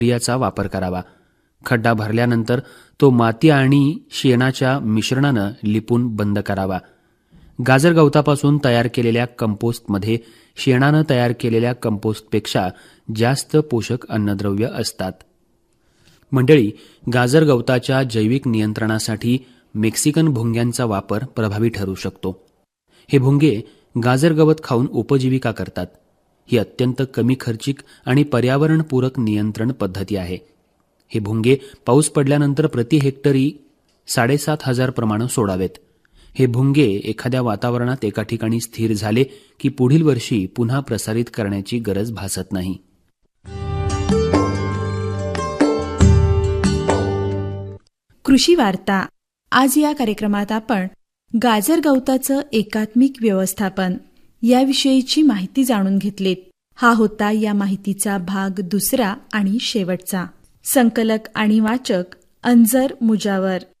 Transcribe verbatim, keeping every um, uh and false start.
युरियाचा वापर करावा. खड्डा भरल्यानंतर तो माती आणि शेणाच्या मिश्रणानं लिपून बंद करावा. गाजर गवतापासून तयार केलेल्या कंपोस्टमध्ये शेणानं तयार केलेल्या कंपोस्टपेक्षा जास्त पोषक अन्नद्रव्य असतात. मंडळी, गाजर गवताच्या जैविक नियंत्रणासाठी मेक्सिकन भुंग्यांचा वापर प्रभावी ठरू शकतो. हे भुंगे गाजर गवत खाऊन उपजीविका करतात. ही अत्यंत कमी खर्चिक आणि पर्यावरणपूरक नियंत्रण पद्धती आहे. हे भुंगे पाऊस पडल्यानंतर प्रति हेक्टरी साडेसात हजार प्रमाणे सोडावेत. हे भुंगे एखाद्या वातावरणात एका ठिकाणी स्थिर झाले की पुढील वर्षी पुन्हा प्रसारित करण्याची गरज भासत नाही. कृषी वार्ता. आज या कार्यक्रमात आपण गाजर गवताचं एकात्मिक व्यवस्थापन याविषयीची माहिती जाणून घेतलीत. हा होता या माहितीचा भाग दुसरा आणि शेवटचा. संकलक आणि वाचक अंजर मुजावर.